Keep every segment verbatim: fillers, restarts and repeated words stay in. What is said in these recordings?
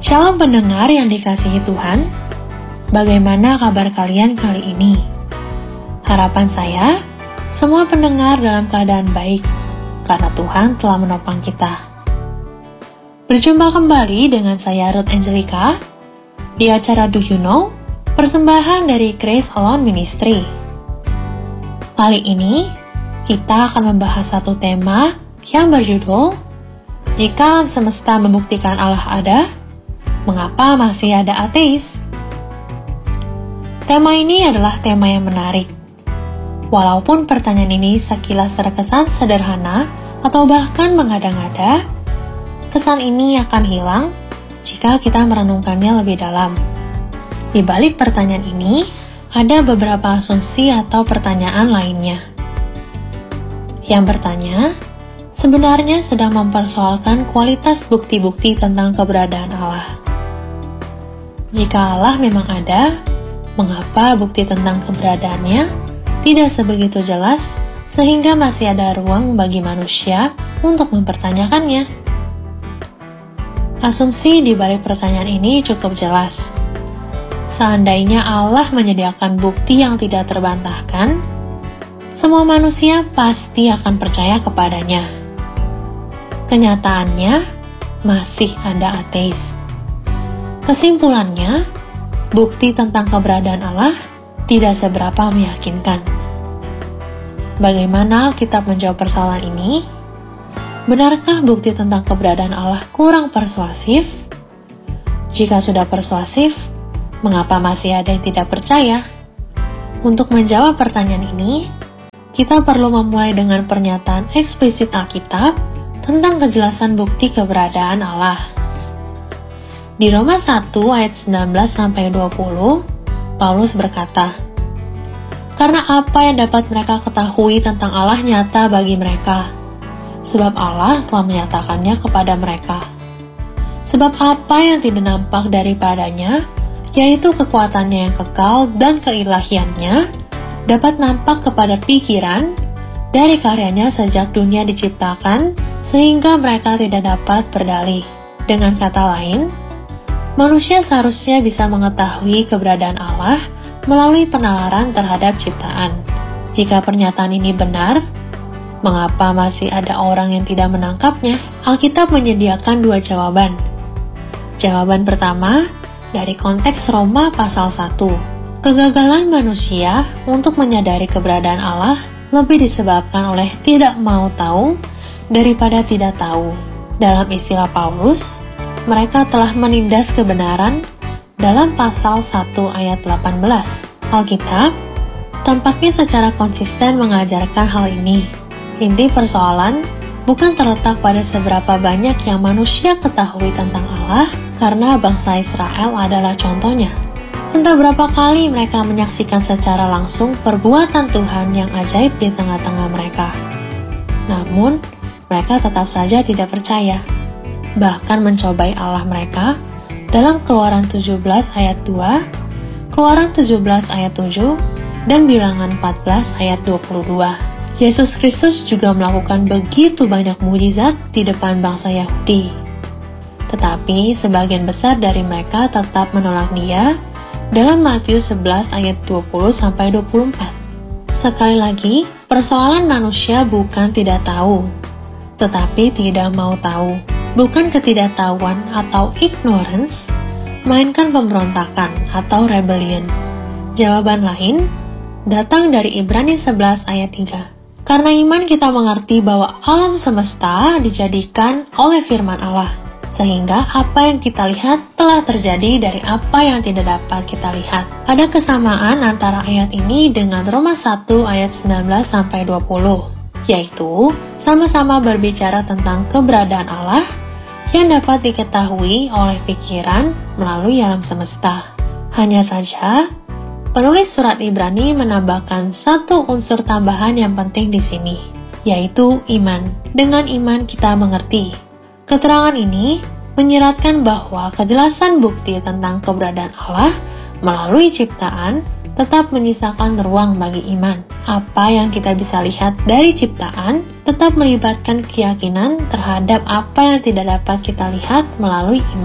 Calon pendengar yang dikasihi Tuhan, bagaimana kabar kalian kali ini? Harapan saya, semua pendengar dalam keadaan baik, karena Tuhan telah menopang kita. Berjumpa kembali dengan saya Ruth Angelica, di acara Do You Know, persembahan dari Grace Alone Ministry. Kali ini, kita akan membahas satu tema yang berjudul, Jika alam semesta membuktikan Allah ada, mengapa masih ada ateis? Tema ini adalah tema yang menarik. Walaupun pertanyaan ini sekilas terkesan sederhana atau bahkan mengada-ngada, kesan ini akan hilang jika kita merenungkannya lebih dalam. Di balik pertanyaan ini, ada beberapa asumsi atau pertanyaan lainnya. Yang bertanya, sebenarnya sedang mempersoalkan kualitas bukti-bukti tentang keberadaan Allah. Jika Allah memang ada, mengapa bukti tentang keberadaannya tidak sebegitu jelas sehingga masih ada ruang bagi manusia untuk mempertanyakannya? Asumsi di balik pertanyaan ini cukup jelas. Seandainya Allah menyediakan bukti yang tidak terbantahkan, semua manusia pasti akan percaya kepadanya. Kenyataannya, masih ada ateis. Kesimpulannya, bukti tentang keberadaan Allah tidak seberapa meyakinkan. Bagaimana Alkitab menjawab persoalan ini? Benarkah bukti tentang keberadaan Allah kurang persuasif? Jika sudah persuasif, mengapa masih ada yang tidak percaya? Untuk menjawab pertanyaan ini, kita perlu memulai dengan pernyataan eksplisit Alkitab tentang kejelasan bukti keberadaan Allah. Di Roma satu ayat sembilan belas sampai dua puluh, Paulus berkata, "Karena apa yang dapat mereka ketahui tentang Allah nyata bagi mereka, sebab Allah telah menyatakannya kepada mereka. Sebab apa yang tidak nampak daripadanya, yaitu kekuatannya yang kekal dan keilahiannya, dapat nampak kepada pikiran dari karyanya sejak dunia diciptakan, sehingga mereka tidak dapat berdalih." Dengan kata lain, manusia seharusnya bisa mengetahui keberadaan Allah melalui penalaran terhadap ciptaan. Jika pernyataan ini benar, mengapa masih ada orang yang tidak menangkapnya? Alkitab menyediakan dua jawaban. Jawaban pertama, dari konteks Roma pasal satu. Kegagalan manusia untuk menyadari keberadaan Allah lebih disebabkan oleh tidak mau tahu daripada tidak tahu. Dalam istilah Paulus, mereka telah menindas kebenaran dalam pasal satu ayat delapan belas. Alkitab tampaknya secara konsisten mengajarkan hal ini. Inti persoalan bukan terletak pada seberapa banyak yang manusia ketahui tentang Allah, karena bangsa Israel adalah contohnya. Entah berapa kali mereka menyaksikan secara langsung perbuatan Tuhan yang ajaib di tengah-tengah mereka. Namun, mereka tetap saja tidak percaya. Bahkan mencobai Allah mereka dalam Keluaran tujuh belas ayat dua, Keluaran tujuh belas ayat tujuh, dan Bilangan empat belas ayat dua puluh dua. Yesus Kristus juga melakukan begitu banyak mukjizat di depan bangsa Yahudi. Tetapi sebagian besar dari mereka tetap menolak Dia dalam Matius sebelas ayat dua puluh sampai dua puluh empat. Sekali lagi, persoalan manusia bukan tidak tahu, tetapi tidak mau tahu. Bukan ketidaktahuan atau ignorance, melainkan pemberontakan atau rebellion. Jawaban lain datang dari Ibrani sebelas ayat tiga. Karena iman kita mengerti bahwa alam semesta dijadikan oleh firman Allah, sehingga apa yang kita lihat telah terjadi dari apa yang tidak dapat kita lihat. Ada kesamaan antara ayat ini dengan Roma satu ayat sembilan belas sampai dua puluh, yaitu sama-sama berbicara tentang keberadaan Allah yang dapat diketahui oleh pikiran melalui alam semesta. Hanya saja, penulis surat Ibrani menambahkan satu unsur tambahan yang penting di sini, yaitu iman. Dengan iman kita mengerti. Keterangan ini menyiratkan bahwa kejelasan bukti tentang keberadaan Allah melalui ciptaan tetap menyisakan ruang bagi iman. Apa yang kita bisa lihat dari ciptaan tetap melibatkan keyakinan terhadap apa yang tidak dapat kita lihat melalui iman.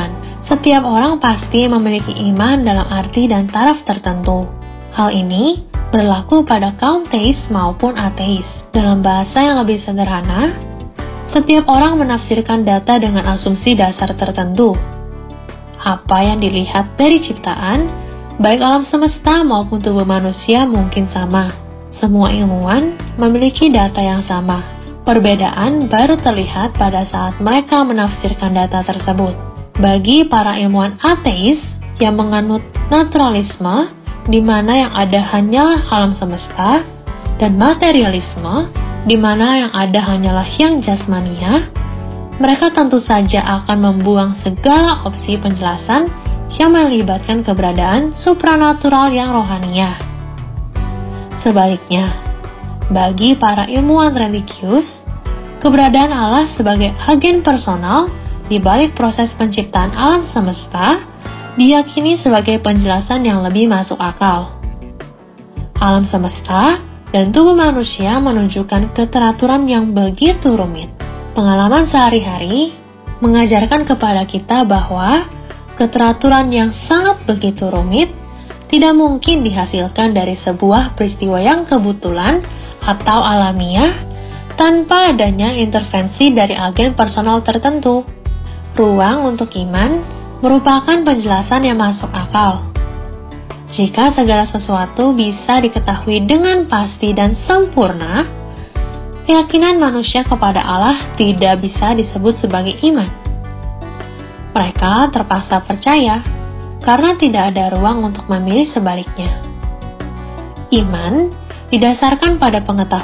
Setiap orang pasti memiliki iman dalam arti dan taraf tertentu. Hal ini berlaku pada kaum teis maupun ateis. Dalam bahasa yang lebih sederhana, setiap orang menafsirkan data dengan asumsi dasar tertentu. Apa yang dilihat dari ciptaan, baik alam semesta maupun tubuh manusia mungkin sama. Semua ilmuwan memiliki data yang sama. Perbedaan baru terlihat pada saat mereka menafsirkan data tersebut. Bagi para ilmuwan ateis yang menganut naturalisme, di mana yang ada hanyalah alam semesta, dan materialisme, di mana yang ada hanyalah yang jasmania, mereka tentu saja akan membuang segala opsi penjelasan yang melibatkan keberadaan supranatural yang rohaniah. Sebaliknya, bagi para ilmuwan religius, keberadaan Allah sebagai agen personal di balik proses penciptaan alam semesta diyakini sebagai penjelasan yang lebih masuk akal. Alam semesta dan tubuh manusia menunjukkan keteraturan yang begitu rumit. Pengalaman sehari-hari mengajarkan kepada kita bahwa keteraturan yang sangat begitu rumit tidak mungkin dihasilkan dari sebuah peristiwa yang kebetulan atau alamiah tanpa adanya intervensi dari agen personal tertentu. Ruang untuk iman merupakan penjelasan yang masuk akal. Jika segala sesuatu bisa diketahui dengan pasti dan sempurna, keyakinan manusia kepada Allah tidak bisa disebut sebagai iman. Mereka terpaksa percaya karena tidak ada ruang untuk memilih sebaliknya. Iman didasarkan pada pengetahuan